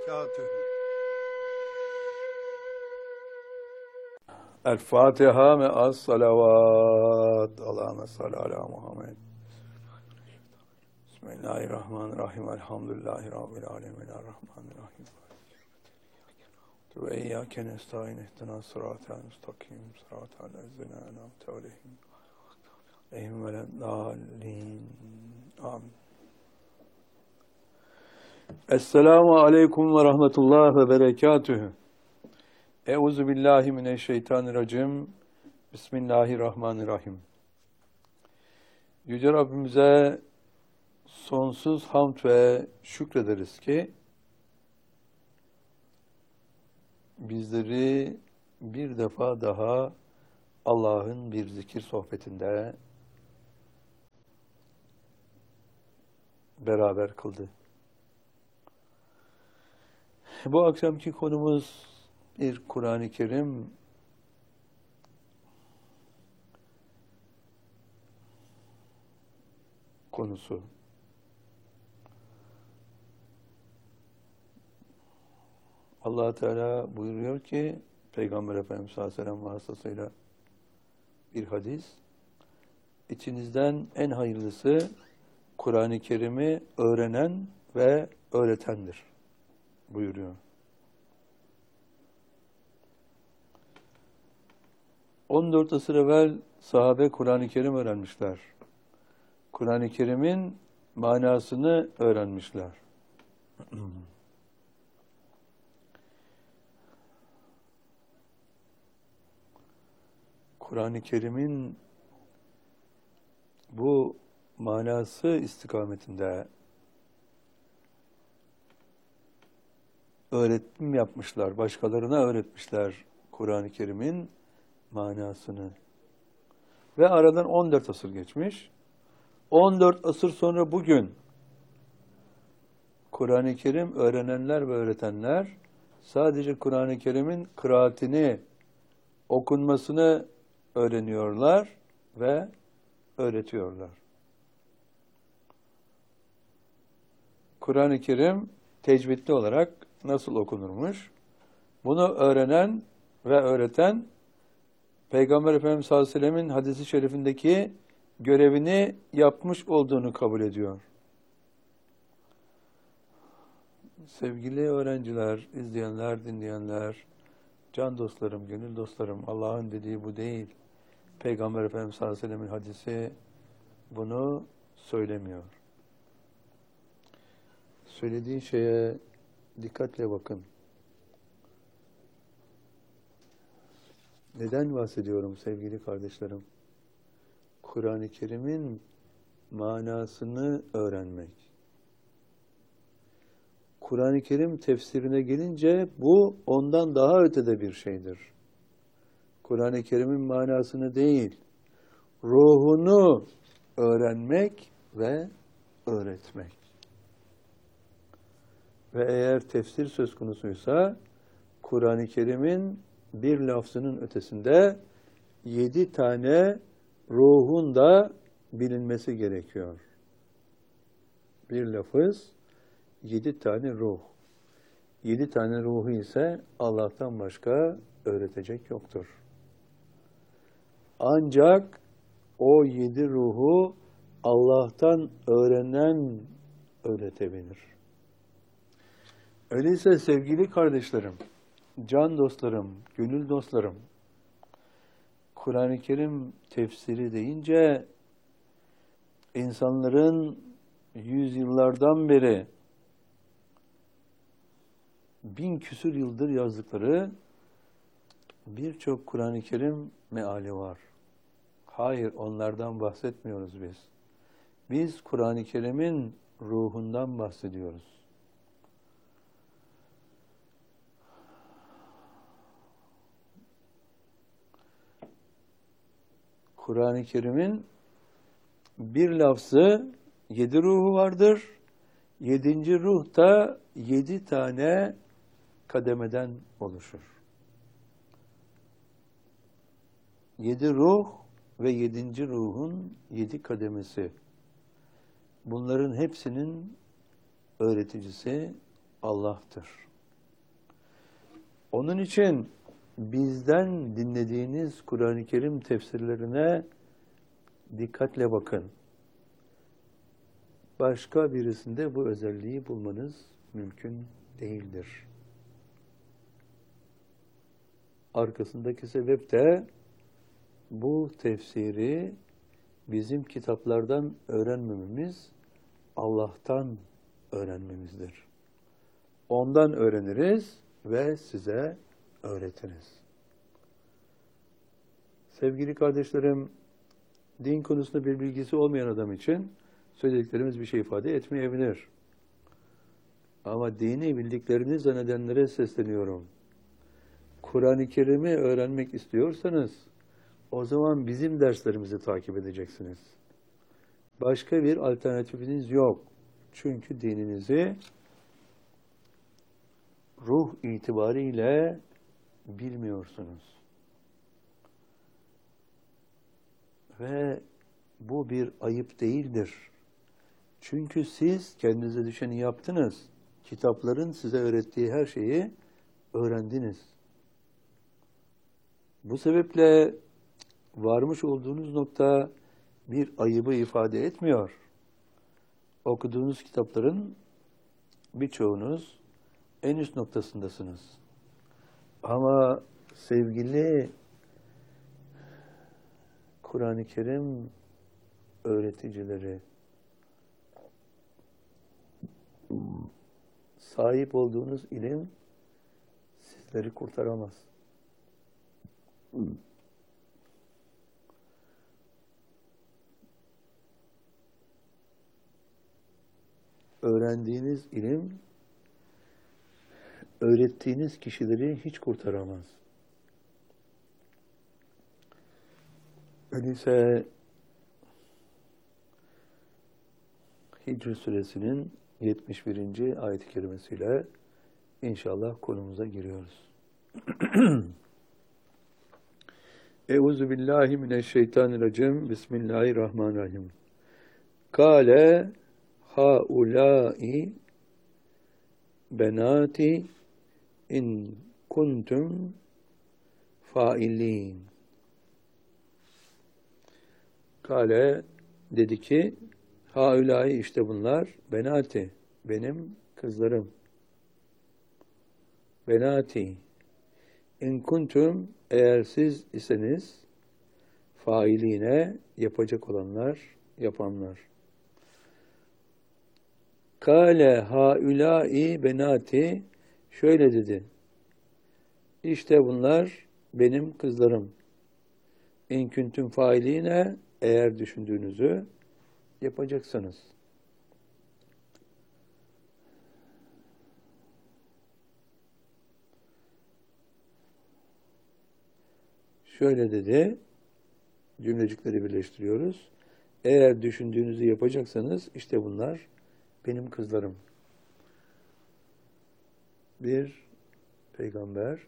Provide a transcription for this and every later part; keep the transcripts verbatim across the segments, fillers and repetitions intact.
وبركاته. الفاتحة مع الصلوات. اللهم صل على محمد. بسم الله الرحمن الرحيم. الحمد لله رب العالمين الرحمن الرحيم وإياك نستعين اهدنا الصراط المستقيم صراط الذين أنعمت عليهم غير الضالين آمين. Esselamu Aleyküm ve Rahmetullah ve Berekatühü. Euzu billahi mineşşeytanirracim. Bismillahirrahmanirrahim. Yüce Rabbimize sonsuz hamd ve şükrederiz ki bizleri bir defa daha Allah'ın bir zikir sohbetinde beraber kıldı. Bu akşamki konumuz bir Kur'an-ı Kerim konusu. Allah Teala buyuruyor ki Peygamber Efendimiz sallallahu aleyhi ve sellem vasıtasıyla bir hadis, İçinizden en hayırlısı Kur'an-ı Kerim'i öğrenen ve öğretendir buyuruyor. on dört asır evvel sahabe Kur'an-ı Kerim öğrenmişler. Kur'an-ı Kerim'in manasını öğrenmişler. Kur'an-ı Kerim'in bu manası istikametinde öğretim yapmışlar, başkalarına öğretmişler Kur'an-ı Kerim'in manasını. Ve aradan on dört asır geçmiş. on dört asır sonra bugün Kur'an-ı Kerim öğrenenler ve öğretenler sadece Kur'an-ı Kerim'in kıraatini, okunmasını öğreniyorlar ve öğretiyorlar. Kur'an-ı Kerim tecvidli olarak nasıl okunurmuş? Bunu öğrenen ve öğreten Peygamber Efendimiz sallallahu aleyhi ve sellemin hadis-i şerifindeki görevini yapmış olduğunu kabul ediyor. Sevgili öğrenciler, izleyenler, dinleyenler, can dostlarım, gönül dostlarım, Allah'ın dediği bu değil. Peygamber Efendimiz sallallahu aleyhi ve sellemin hadisi bunu söylemiyor. Söylediği şeye dikkatle bakın. Neden bahsediyorum sevgili kardeşlerim? Kur'an-ı Kerim'in manasını öğrenmek. Kur'an-ı Kerim tefsirine gelince bu ondan daha ötede bir şeydir. Kur'an-ı Kerim'in manasını değil, ruhunu öğrenmek ve öğretmek. Ve eğer tefsir söz konusuysa Kur'an-ı Kerim'in bir lafzının ötesinde yedi tane ruhun da bilinmesi gerekiyor. Bir lafız, yedi tane ruh. Yedi tane ruhu ise Allah'tan başka öğretecek yoktur. Ancak o yedi ruhu Allah'tan öğrenen öğretebilir. Öyleyse sevgili kardeşlerim, can dostlarım, gönül dostlarım, Kur'an-ı Kerim tefsiri deyince insanların yüzyıllardan beri bin küsur yıldır yazdıkları birçok Kur'an-ı Kerim meali var. Hayır, onlardan bahsetmiyoruz biz. Biz Kur'an-ı Kerim'in ruhundan bahsediyoruz. Kur'an-ı Kerim'in bir lafzı yedi ruhu vardır. Yedinci ruh da yedi tane kademeden oluşur. Yedi ruh ve yedinci ruhun yedi kademesi. Bunların hepsinin öğreticisi Allah'tır. Onun için bizden dinlediğiniz Kur'an-ı Kerim tefsirlerine dikkatle bakın. Başka birisinde bu özelliği bulmanız mümkün değildir. Arkasındaki sebep de bu tefsiri bizim kitaplardan öğrenmememiz, Allah'tan öğrenmemizdir. Ondan öğreniriz ve size öğretiriz. Sevgili kardeşlerim, din konusunda bir bilgisi olmayan adam için söylediklerimiz bir şey ifade etmeyebilir. Ama dini bildiklerini zannedenlere sesleniyorum. Kur'an-ı Kerim'i öğrenmek istiyorsanız, o zaman bizim derslerimizi takip edeceksiniz. Başka bir alternatifiniz yok. Çünkü dininizi ruh itibariyle bilmiyorsunuz. Ve bu bir ayıp değildir. Çünkü siz kendinize düşeni yaptınız. Kitapların size öğrettiği her şeyi öğrendiniz. Bu sebeple varmış olduğunuz nokta bir ayıbı ifade etmiyor. Okuduğunuz kitapların birçoğunuz en üst noktasındasınız. Ama sevgili Kur'an-ı Kerim öğreticileri, sahip olduğunuz ilim sizleri kurtaramaz. Öğrendiğiniz ilim, öğrettiğiniz kişileri hiç kurtaramaz. Öyleyse Hicr Suresinin yetmiş birinci ayet-i kerimesiyle inşallah konumuza giriyoruz. Euzu billahi mineşşeytanirracim. Bismillahirrahmanirrahim. Kâle haulâi benâti in kuntum failin. Kale dedi ki, haulâi işte bunlar, benâti, benim kızlarım. Benâti, in kuntum, eğer siz iseniz, failine, yapacak olanlar, yapanlar. Kale haulâi benâti, şöyle dedi, işte bunlar benim kızlarım. İn kuntum failine, eğer düşündüğünüzü yapacaksınız. Şöyle dedi, cümlecikleri birleştiriyoruz. Eğer düşündüğünüzü yapacaksanız, işte bunlar benim kızlarım. Bir peygamber,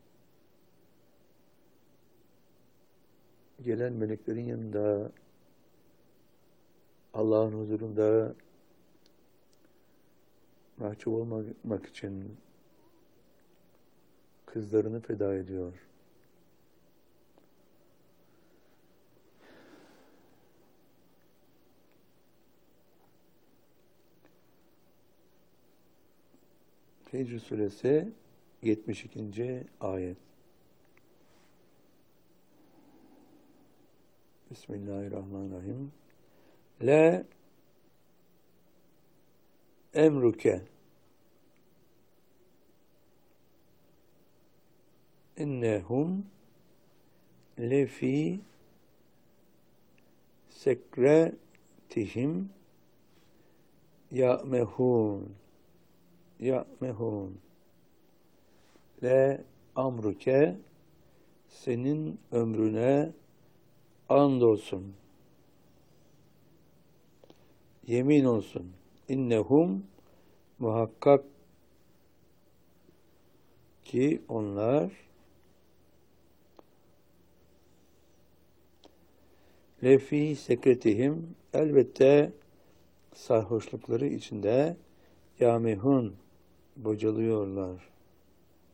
gelen meleklerin yanında, Allah'ın huzurunda mahcup olmamak için kızlarını feda ediyor. Hicr Suresi yetmiş ikinci ayet. Bismillahirrahmanirrahim. La emruke innehum lefi sekretihim ya'mehun ya'mehun. La amruke, senin ömrüne andolsun, yemin olsun. İnnehum, muhakkak ki onlar, lefi sekretihim, elbette sarhoşlukları içinde, yamehun, bocalıyorlar.